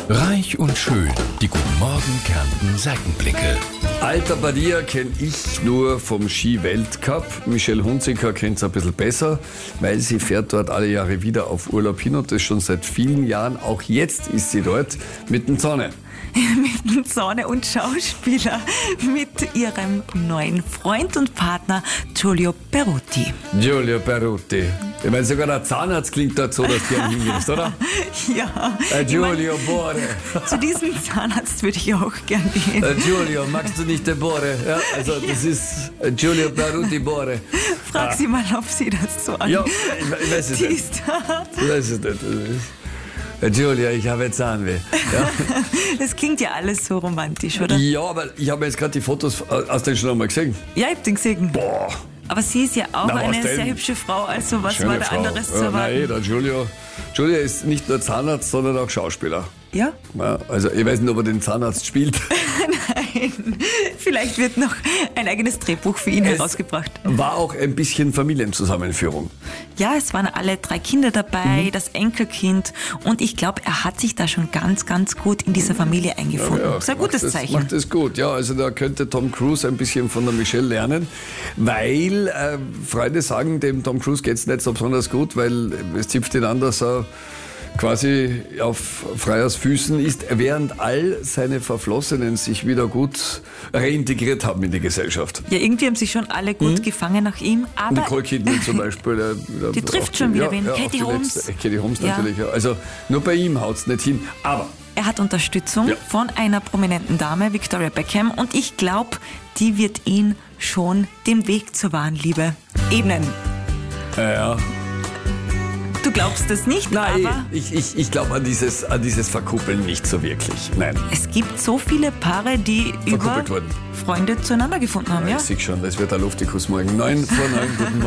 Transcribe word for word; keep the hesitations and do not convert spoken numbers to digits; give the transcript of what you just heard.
Reich und schön, die Guten Morgen Kärnten Seitenblicke. Alter Badia kenne ich nur vom Ski-Weltcup. Michelle Hunziker kennt es ein bisschen besser, weil sie fährt dort alle Jahre wieder auf Urlaub hin und das schon seit vielen Jahren. Auch jetzt ist sie dort mit dem Sonne. Mit dem Sonne und Schauspieler, mit ihrem neuen Freund und Partner Giulio Perutti. Giulio Perutti. Ich meine, sogar der Zahnarzt klingt dort so, dass du gerne hingehst, oder? Ja. Äh, Giulio Bore. Zu diesem Zahnarzt würde ich auch gern gehen. Äh, Giulio, magst du nicht den Bore? Ja, also das ist äh, Giulio Perutti Bore. Frag ah. sie mal, ob sie das so an. Ja, ich, ich weiß es nicht. Ich weiß es nicht. Äh, Giulia, ich habe Zahnweh. Ja. Das klingt ja alles so romantisch, oder? Ja, aber ich habe jetzt gerade die Fotos, hast du den schon einmal gesehen? Ja, ich hab den gesehen. Boah. Aber sie ist ja auch Na, eine denn? sehr hübsche Frau, also was Schöne war da Frau. anderes zu Ja, erwarten? nein, der Giulio, Giulio ist nicht nur Zahnarzt, sondern auch Schauspieler. Ja? Ja, also ich weiß nicht, ob er den Zahnarzt spielt. Nein, vielleicht wird noch ein eigenes Drehbuch für ihn Es herausgebracht. War auch ein bisschen Familienzusammenführung. Ja, es waren alle drei Kinder dabei, mhm. das Enkelkind, und ich glaube, er hat sich da schon ganz, ganz gut in dieser Familie eingefunden. Ja, ja, das ist ein gutes macht das, Zeichen. Macht das gut, ja. Also da könnte Tom Cruise ein bisschen von der Michelle lernen, weil äh, Freunde sagen, dem Tom Cruise geht es nicht so besonders gut, weil es zipft ihn an, dass er quasi auf Freiers Füßen ist, während all seine Verflossenen sich wieder gut reintegriert haben in die Gesellschaft. Ja, irgendwie haben sich schon alle gut mhm. gefangen nach ihm, aber... Nicole Kidman zum Beispiel. Der, der die trifft schon wieder ja, wen. Ja, Katie Holmes. Letzte, Katie Holmes ja. natürlich. Ja. Also nur bei ihm haut es nicht hin. Aber er hat Unterstützung ja. von einer prominenten Dame, Victoria Beckham, und ich glaube, die wird ihn schon den Weg zur wahren Liebe ebnen. Ja, ja. Du glaubst es nicht, Nein, aber... ich, ich, ich glaube an dieses, an dieses Verkuppeln nicht so wirklich. Nein. Es gibt so viele Paare, die über wurden. Freunde zueinander gefunden haben, ja? ja? Ich sehe schon, das wird ein Luftikus morgen. Neun vor neun, guten Morgen.